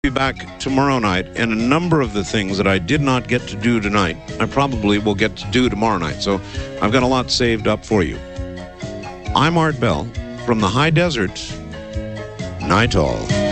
Be back tomorrow night, and a number of the things that I did not get to do tonight, I probably will get to do tomorrow night. So I've got a lot saved up for you. I'm Art Bell from the High Desert. Night all.